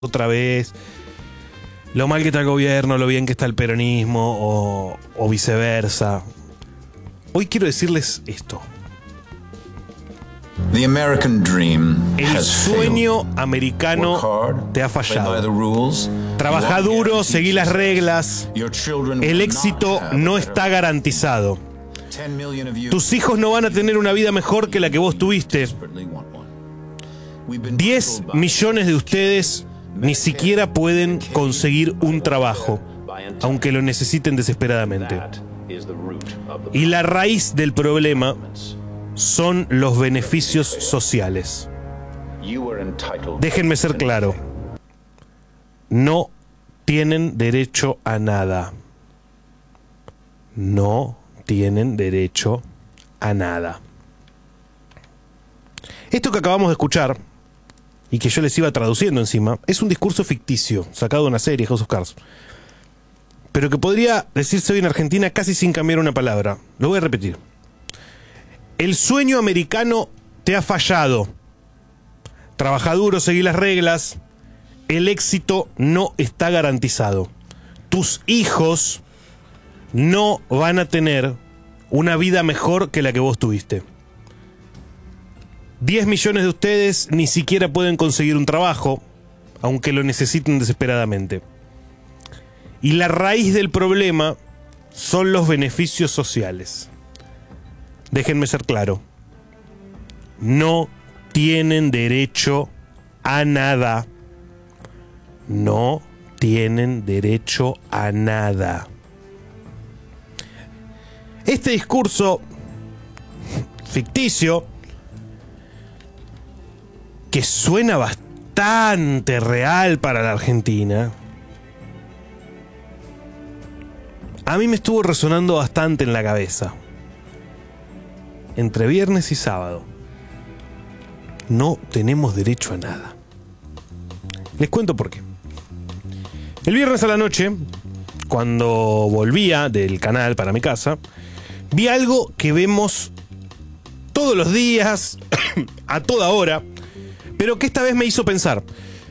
otra vez lo mal que está el gobierno, lo bien que está el peronismo o viceversa. Hoy quiero decirles esto. The American dream El sueño americano te ha fallado. Trabaja duro, seguí las reglas. El éxito no está garantizado. Tus hijos no van a tener una vida mejor que la que vos tuviste. 10 millones de ustedes ni siquiera pueden conseguir un trabajo, aunque lo necesiten desesperadamente. Y la raíz del problema son los beneficios sociales. Déjenme ser claro. No tienen derecho a nada. No tienen derecho a nada. Esto que acabamos de escuchar, y que yo les iba traduciendo encima, es un discurso ficticio, sacado de una serie, House of Cards, pero que podría decirse hoy en Argentina casi sin cambiar una palabra. Lo voy a repetir. El sueño americano te ha fallado. Trabaja duro, seguí las reglas. El éxito no está garantizado. Tus hijos no van a tener una vida mejor que la que vos tuviste. 10 millones de ustedes ni siquiera pueden conseguir un trabajo, aunque lo necesiten desesperadamente. Y la raíz del problema son los beneficios sociales. Déjenme ser claro. No tienen derecho a nada. No tienen derecho a nada. Este discurso ficticio, que suena bastante real para la Argentina, a mí me estuvo resonando bastante en la cabeza. Entre viernes y sábado. No tenemos derecho a nada. Les cuento por qué. El viernes a la noche, cuando volvía del canal para mi casa, vi algo que vemos todos los días, a toda hora, pero que esta vez me hizo pensar.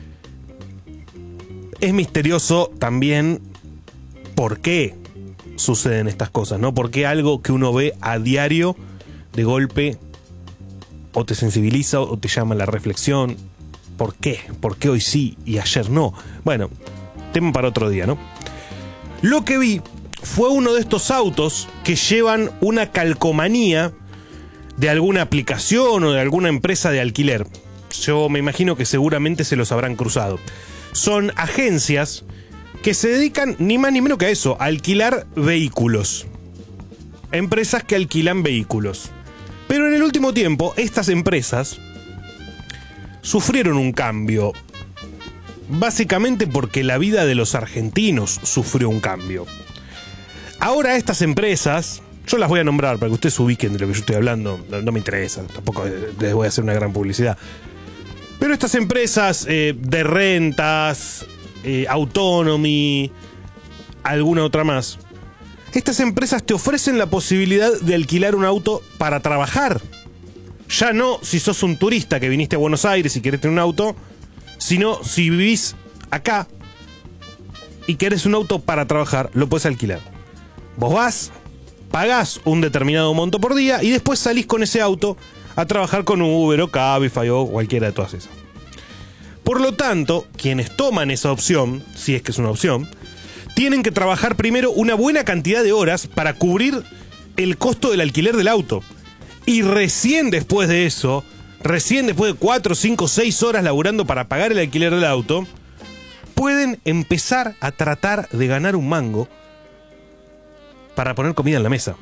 Es misterioso también por qué suceden estas cosas, ¿no? Porque algo que uno ve a diario, de golpe, o te sensibiliza o te llama a la reflexión. ¿Por qué? ¿Por qué hoy sí y ayer no? Bueno, tema para otro día, ¿no? Lo que vi fue uno de estos autos que llevan una calcomanía de alguna aplicación o de alguna empresa de alquiler. Yo me imagino que seguramente se los habrán cruzado. Son agencias que se dedican ni más ni menos que a eso, a alquilar vehículos. Empresas que alquilan vehículos. Pero en el último tiempo, estas empresas sufrieron un cambio. Básicamente porque la vida de los argentinos sufrió un cambio. Ahora estas empresas, yo las voy a nombrar para que ustedes se ubiquen de lo que yo estoy hablando. No me interesa, tampoco les voy a hacer una gran publicidad. Pero estas empresas de rentas, Autonomy, alguna otra más, estas empresas te ofrecen la posibilidad de alquilar un auto para trabajar. Ya no si sos un turista que viniste a Buenos Aires y querés tener un auto, sino si vivís acá y querés un auto para trabajar, lo puedes alquilar. Vos vas, pagás un determinado monto por día y después salís con ese auto a trabajar con Uber o Cabify o cualquiera de todas esas. Por lo tanto, quienes toman esa opción, si es que es una opción, tienen que trabajar primero una buena cantidad de horas para cubrir el costo del alquiler del auto. Y recién después de eso, recién después de 4, 5, 6 horas laburando para pagar el alquiler del auto, pueden empezar a tratar de ganar un mango para poner comida en la mesa.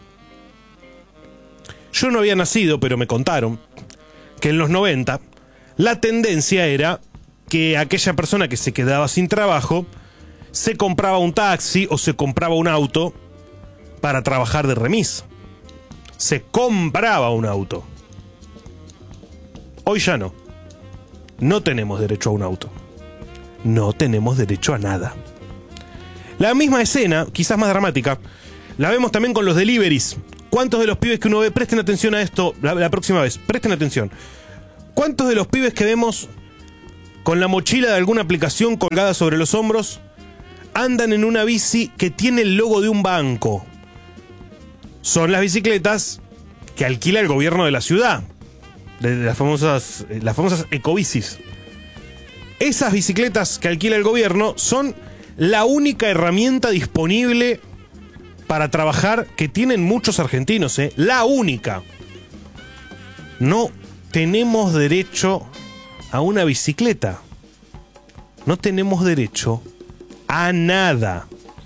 Yo no había nacido, pero me contaron que en los 90 la tendencia era que aquella persona que se quedaba sin trabajo se compraba un taxi o se compraba un auto para trabajar de remis. Se compraba un auto. Hoy ya no. No tenemos derecho a un auto. No tenemos derecho a nada. La misma escena, quizás más dramática, la vemos también con los deliveries. ¿Cuántos de los pibes que uno ve, presten atención a esto la próxima vez, presten atención? ¿Cuántos de los pibes que vemos con la mochila de alguna aplicación colgada sobre los hombros, andan en una bici que tiene el logo de un banco. Son las bicicletas que alquila el gobierno de la ciudad, de las famosas ecobicis. Esas bicicletas que alquila el gobierno son la única herramienta disponible para trabajar que tienen muchos argentinos, ¿eh? La única. No tenemos derecho a una bicicleta. No tenemos derecho a nada.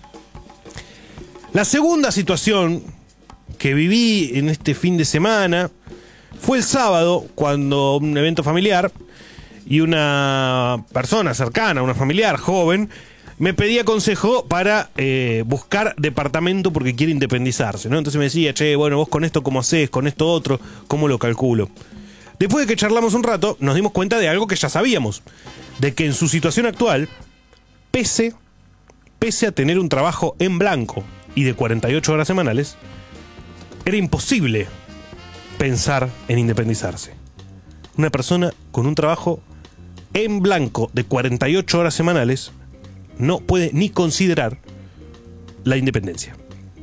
La segunda situación que viví en este fin de semana fue el sábado, cuando un evento familiar y una persona cercana, una familiar joven, me pedía consejo para buscar departamento porque quiere independizarse, ¿no? Entonces me decía, che, bueno, vos con esto cómo hacés, con esto otro, ¿cómo lo calculo? Después de que charlamos un rato, nos dimos cuenta de algo que ya sabíamos, de que en su situación actual, pese a tener un trabajo en blanco y de 48 horas semanales, era imposible pensar en independizarse. Una persona con un trabajo en blanco de 48 horas semanales no puede ni considerar la independencia.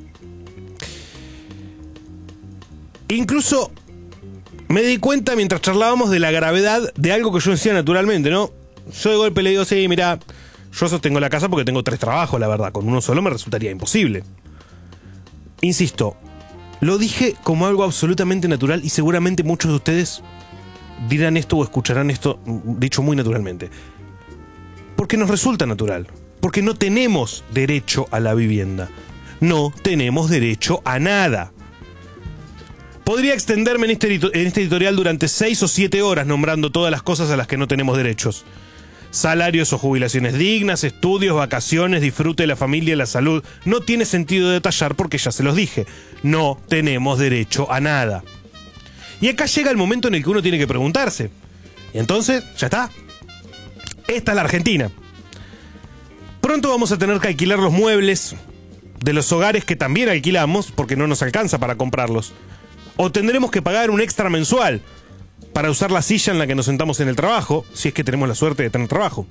Incluso me di cuenta mientras charlábamos de la gravedad de algo que yo decía naturalmente, ¿no? Yo de golpe le digo, sí, mirá, yo sostengo la casa porque tengo 3 trabajos, la verdad. Con uno solo me resultaría imposible. Insisto, lo dije como algo absolutamente natural y seguramente muchos de ustedes dirán esto o escucharán esto dicho muy naturalmente. Porque nos resulta natural. Porque no tenemos derecho a la vivienda. No tenemos derecho a nada. Podría extenderme en este editorial durante 6 o 7 horas nombrando todas las cosas a las que no tenemos derechos. Salarios o jubilaciones dignas, estudios, vacaciones, disfrute de la familia y la salud. No tiene sentido detallar porque ya se los dije. No tenemos derecho a nada. Y acá llega el momento en el que uno tiene que preguntarse. Y entonces, ya está. Esta es la Argentina. Pronto vamos a tener que alquilar los muebles de los hogares que también alquilamos porque no nos alcanza para comprarlos. O tendremos que pagar un extra mensual para usar la silla en la que nos sentamos en el trabajo, si es que tenemos la suerte de tener trabajo.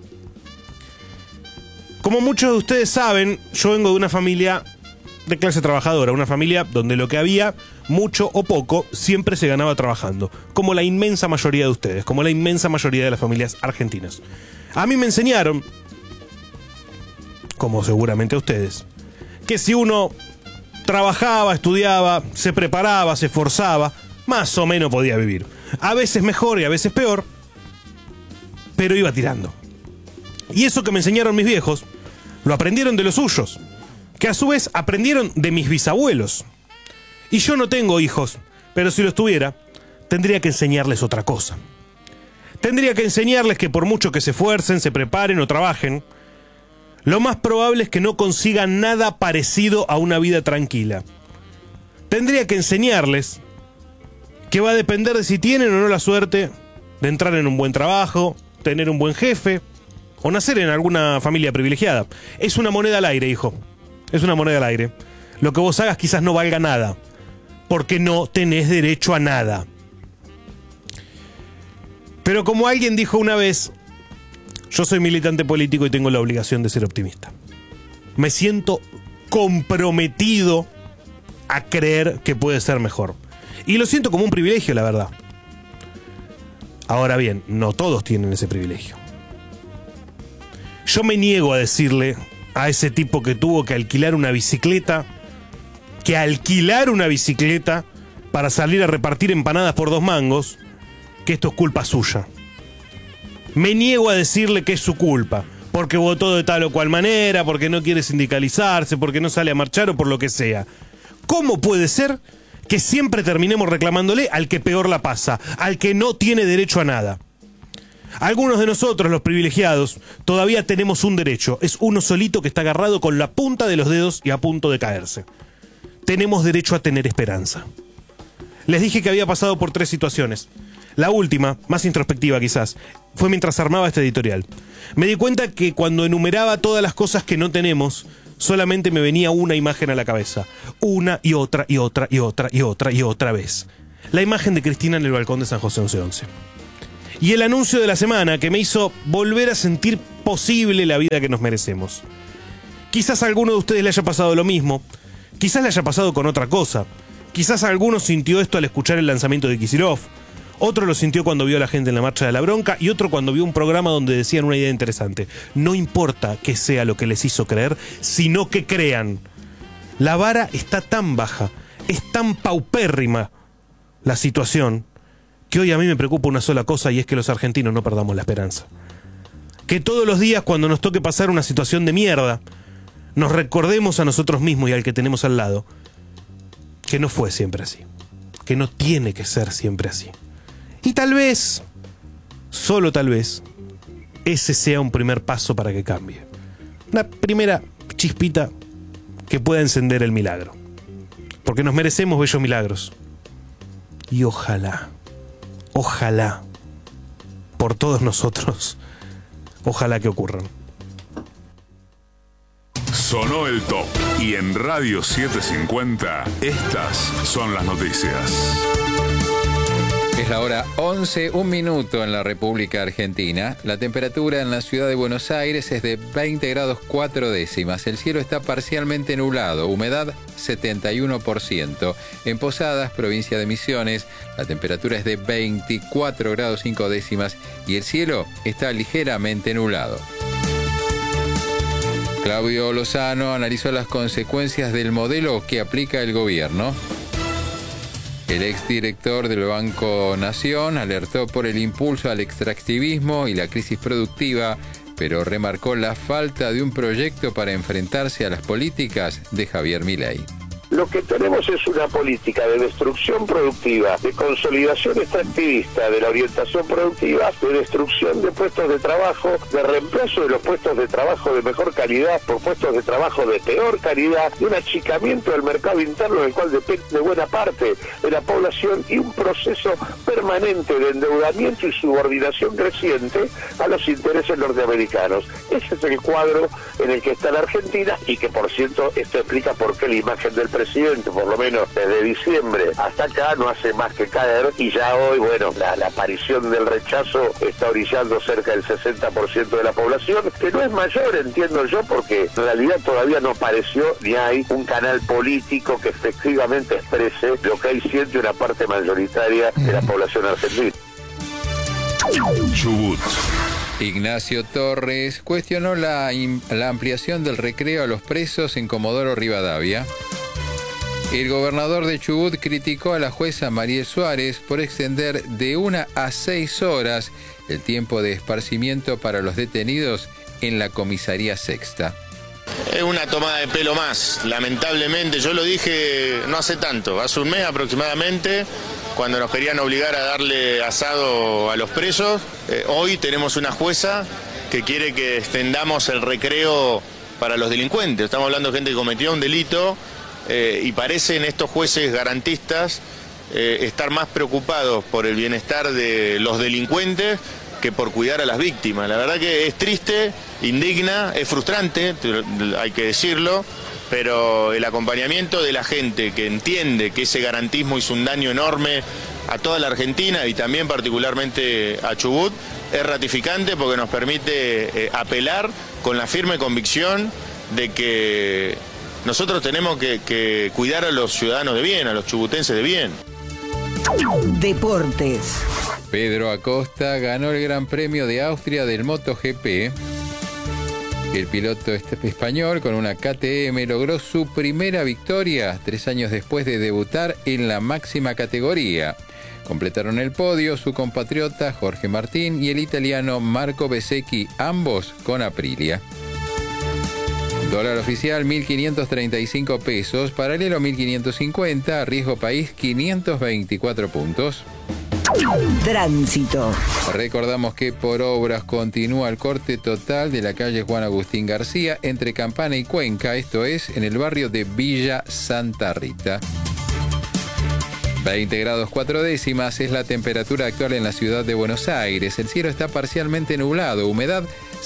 Como muchos de ustedes saben, yo vengo de una familia de clase trabajadora, una familia donde lo que había, mucho o poco, siempre se ganaba trabajando, como la inmensa mayoría de ustedes, como la inmensa mayoría de las familias argentinas. A mí me enseñaron, como seguramente a ustedes, que si uno trabajaba, estudiaba, se preparaba, se esforzaba, más o menos podía vivir. A veces mejor y a veces peor, pero iba tirando. Y eso que me enseñaron mis viejos, lo aprendieron de los suyos, que a su vez aprendieron de mis bisabuelos. Y yo no tengo hijos, pero si los tuviera, tendría que enseñarles otra cosa. Tendría que enseñarles que por mucho que se esfuercen, se preparen o trabajen, lo más probable es que no consigan nada parecido a una vida tranquila. Tendría que enseñarles que va a depender de si tienen o no la suerte de entrar en un buen trabajo, tener un buen jefe o nacer en alguna familia privilegiada. Es una moneda al aire, hijo. Es una moneda al aire. Lo que vos hagas quizás no valga nada, porque no tenés derecho a nada. Pero como alguien dijo una vez, yo soy militante político y tengo la obligación de ser optimista. Me siento comprometido a creer que puede ser mejor. Y lo siento como un privilegio, la verdad. Ahora bien, no todos tienen ese privilegio. Yo me niego a decirle a ese tipo que tuvo que alquilar una bicicleta, para salir a repartir empanadas por 2 mangos, que esto es culpa suya. Me niego a decirle que es su culpa, porque votó de tal o cual manera, porque no quiere sindicalizarse, porque no sale a marchar o por lo que sea. ¿Cómo puede ser que siempre terminemos reclamándole al que peor la pasa, al que no tiene derecho a nada? Algunos de nosotros, los privilegiados, todavía tenemos un derecho. Es uno solito que está agarrado con la punta de los dedos y a punto de caerse. Tenemos derecho a tener esperanza. Les dije que había pasado por 3 situaciones. La última, más introspectiva quizás, fue mientras armaba este editorial. Me di cuenta que cuando enumeraba todas las cosas que no tenemos, solamente me venía una imagen a la cabeza. Una y otra y otra y otra y otra y otra vez. La imagen de Cristina en el balcón de San José 1111. y el anuncio de la semana que me hizo volver a sentir posible la vida que nos merecemos. Quizás a alguno de ustedes le haya pasado lo mismo, quizás le haya pasado con otra cosa, quizás alguno sintió esto al escuchar el lanzamiento de Kicillof, otro lo sintió cuando vio a la gente en la Marcha de la Bronca y otro cuando vio un programa donde decían una idea interesante. No importa que sea lo que les hizo creer, sino que crean. La vara está tan baja, es tan paupérrima la situación, que hoy a mí me preocupa una sola cosa, y es que los argentinos no perdamos la esperanza. Que todos los días, cuando nos toque pasar una situación de mierda, nos recordemos a nosotros mismos y al que tenemos al lado que no fue siempre así, que no tiene que ser siempre así. Y tal vez, solo tal vez, ese sea un primer paso para que cambie. Una primera chispita que pueda encender el milagro. Porque nos merecemos bellos milagros. Y ojalá, por todos nosotros, ojalá que ocurran. Sonó el top. Y en Radio 750, estas son las noticias. Es la hora 11, 1 minuto en la República Argentina. La temperatura en la ciudad de Buenos Aires es de 20 grados 4 décimas. El cielo está parcialmente nublado, humedad 71%. En Posadas, provincia de Misiones, la temperatura es de 24 grados 5 décimas y el cielo está ligeramente nublado. Claudio Lozano analizó las consecuencias del modelo que aplica el gobierno. El exdirector del Banco Nación alertó por el impulso al extractivismo y la crisis productiva, pero remarcó la falta de un proyecto para enfrentarse a las políticas de Javier Milei. Lo que tenemos es una política de destrucción productiva, de consolidación extractivista de la orientación productiva, de destrucción de puestos de trabajo, de reemplazo de los puestos de trabajo de mejor calidad por puestos de trabajo de peor calidad, de un achicamiento del mercado interno del cual depende buena parte de la población y un proceso permanente de endeudamiento y subordinación creciente a los intereses norteamericanos. Ese es el cuadro en el que está la Argentina y que, por cierto, esto explica por qué la imagen del presidente, por lo menos desde diciembre hasta acá, no hace más que caer, y ya hoy, bueno, la aparición del rechazo está orillando cerca del 60% de la población, que no es mayor, entiendo yo, porque en realidad todavía no apareció ni hay un canal político que efectivamente exprese lo que hay siente una parte mayoritaria de la población argentina. Chubut. Ignacio Torres cuestionó la ampliación del recreo a los presos en Comodoro Rivadavia. El gobernador de Chubut criticó a la jueza Mariel Suárez por extender de 1 a 6 horas el tiempo de esparcimiento para los detenidos en la comisaría sexta. Es una tomada de pelo más, lamentablemente. Yo lo dije no hace tanto, hace un mes aproximadamente, cuando nos querían obligar a darle asado a los presos. Hoy tenemos una jueza que quiere que extendamos el recreo para los delincuentes. Estamos hablando de gente que cometió un delito y parecen estos jueces garantistas estar más preocupados por el bienestar de los delincuentes que por cuidar a las víctimas. La verdad que es triste, indigna, es frustrante, hay que decirlo, pero el acompañamiento de la gente que entiende que ese garantismo hizo un daño enorme a toda la Argentina y también particularmente a Chubut es ratificante, porque nos permite apelar con la firme convicción de que nosotros tenemos que cuidar a los ciudadanos de bien, a los chubutenses de bien. Deportes. Pedro Acosta ganó el Gran Premio de Austria del MotoGP. El piloto español con una KTM logró su primera victoria 3 años después de debutar en la máxima categoría. Completaron el podio su compatriota Jorge Martín y el italiano Marco Bezzecchi, ambos con Aprilia. Dólar oficial 1.535 pesos, paralelo 1.550, riesgo país 524 puntos. Tránsito. Recordamos que por obras continúa el corte total de la calle Juan Agustín García entre Campana y Cuenca, esto es en el barrio de Villa Santa Rita. 20 grados 4 décimas es la temperatura actual en la ciudad de Buenos Aires. El cielo está parcialmente nublado, humedad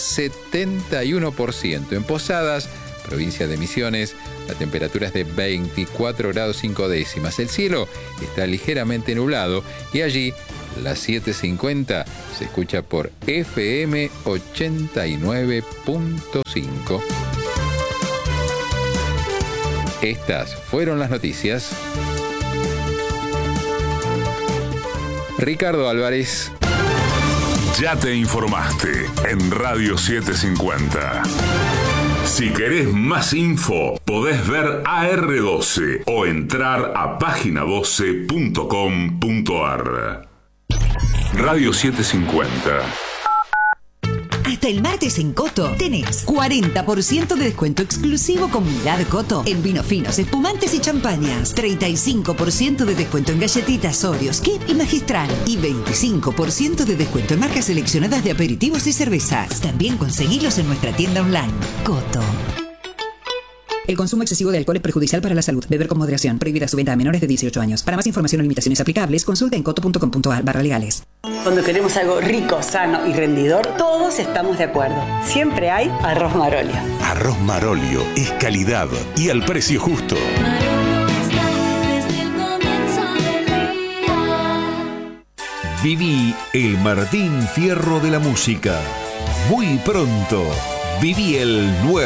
71%. En Posadas, provincia de Misiones, la temperatura es de 24 grados 5 décimas. El cielo está ligeramente nublado y allí La 750 se escucha por FM 89.5. Estas fueron las noticias. Ricardo Álvarez. Ya te informaste en Radio 750. Si querés más info, podés ver AR12 o entrar a página12.com.ar. Radio 750. Hasta el martes en Coto tenés 40% de descuento exclusivo Comunidad Coto en vinos finos, espumantes y champañas. 35% de descuento en galletitas Oreos, Kip y Magistral. Y 25% de descuento en marcas seleccionadas de aperitivos y cervezas. También conseguilos en nuestra tienda online. Coto. El consumo excesivo de alcohol es perjudicial para la salud. Beber con moderación. Prohibida su venta a menores de 18 años. Para más información o limitaciones aplicables, consulta en coto.com.ar/legales. Cuando queremos algo rico, sano y rendidor, todos estamos de acuerdo. Siempre hay Arroz Marolio. Arroz Marolio es calidad y al precio justo. Viví el Martín Fierro de la música. Muy pronto, viví el 9.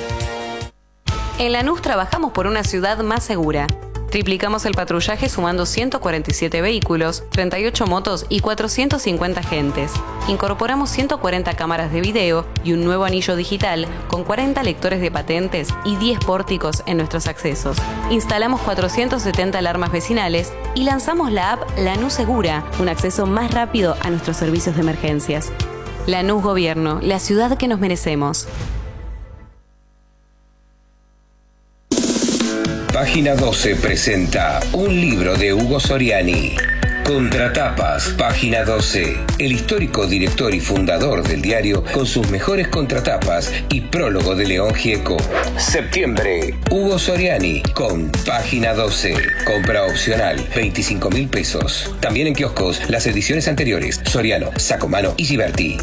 En Lanús trabajamos por una ciudad más segura. Triplicamos el patrullaje sumando 147 vehículos, 38 motos y 450 agentes. Incorporamos 140 cámaras de video y un nuevo anillo digital con 40 lectores de patentes y 10 pórticos en nuestros accesos. Instalamos 470 alarmas vecinales y lanzamos la app Lanús Segura, un acceso más rápido a nuestros servicios de emergencias. Lanús Gobierno, la ciudad que nos merecemos. Página 12 presenta un libro de Hugo Soriani. Contratapas, Página 12. El histórico director y fundador del diario con sus mejores contratapas y prólogo de León Gieco. Septiembre. Hugo Soriani con Página 12. Compra opcional, 25.000 pesos. También en kioscos las ediciones anteriores. Soriano, Sacomano y Giberti.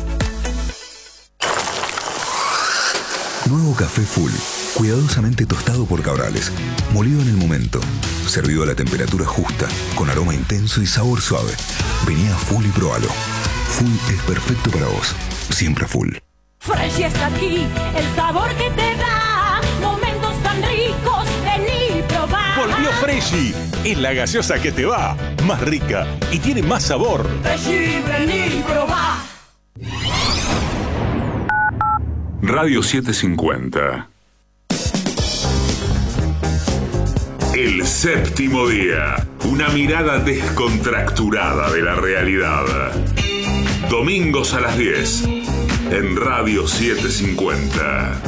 Nuevo café Full. Cuidadosamente tostado por Cabrales, molido en el momento, servido a la temperatura justa, con aroma intenso y sabor suave. Vení a Full y probalo. Full es perfecto para vos, siempre Full. Fresh está aquí, el sabor que te da, momentos tan ricos, vení y probá. Volvió Freshy, es la gaseosa que te va, más rica y tiene más sabor. Freshy, vení y probá. Radio 750. El séptimo día, una mirada descontracturada de la realidad. Domingos a las 10, en Radio 750.